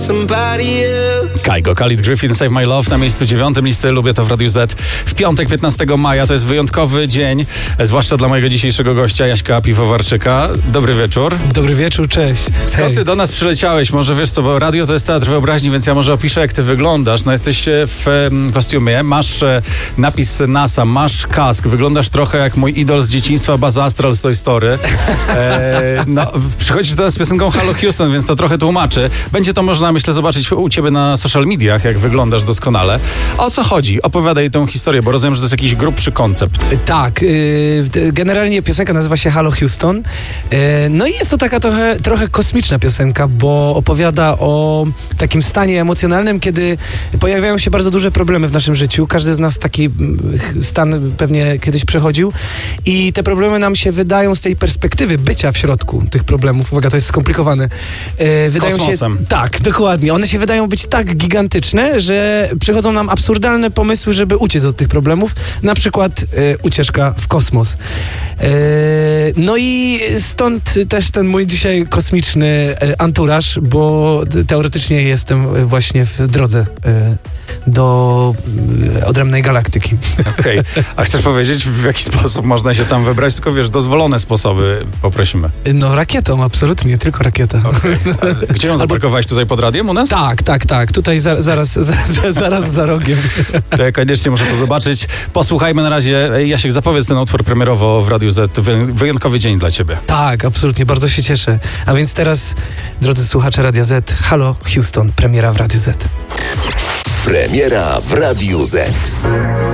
Kaigo, Khalid Griffin, Save My Love na miejscu 9 listy Lubię to w Radiu Z. W piątek 15 maja to jest wyjątkowy dzień, zwłaszcza dla mojego dzisiejszego gościa Jaśka Piwowarczyka. Dobry wieczór. Dobry wieczór, cześć. Skąd ty do nas przyleciałeś? Może wiesz co, bo radio to jest teatr wyobraźni, więc ja może opiszę, jak ty wyglądasz. No jesteś w kostiumie, masz napis NASA, masz kask, wyglądasz trochę jak mój idol z dzieciństwa, Buzz Astral z Toy Story. Przychodzisz do nas z piosenką Halo Houston, więc to trochę tłumaczy. Będzie to można, myślę, zobaczyć u ciebie na social mediach, jak wyglądasz doskonale. O co chodzi? Opowiadaj tę historię, bo rozumiem, że to jest jakiś grubszy koncept. Tak, generalnie piosenka nazywa się Halo Houston. No i jest to taka trochę kosmiczna piosenka, bo opowiada o takim stanie emocjonalnym, kiedy pojawiają się bardzo duże problemy w naszym życiu. Każdy z nas taki stan pewnie kiedyś przechodził i te problemy nam się wydają z tej perspektywy bycia w środku tych problemów. Uwaga, to jest skomplikowane. Wydają Kosmosem. się, tak, dokładnie. One się wydają być tak gigantyczne, że przychodzą nam absurdalne pomysły, żeby uciec od tych problemów. Na przykład ucieczka w kosmos. No i stąd też ten mój dzisiaj kosmiczny anturaż, bo teoretycznie jestem właśnie w drodze do odrębnej galaktyki. Okej. A chcesz powiedzieć, w jaki sposób można się tam wybrać? Tylko wiesz, dozwolone sposoby poprosimy. No rakietą, absolutnie, tylko rakieta. Okay. Gdzie ją zaparkowałeś? Tutaj pod radiem u nas? Tak. Tutaj zaraz za rogiem. To ja koniecznie muszę to zobaczyć. Posłuchajmy na razie. Jasiek, zapowiedz ten utwór premierowo w Radiu Z. Wyjątkowy dzień dla ciebie. Tak, absolutnie, bardzo się cieszę. A więc teraz, drodzy słuchacze Radia Z, Halo Houston, premiera w Radiu Z. Premiera w Radiu Z.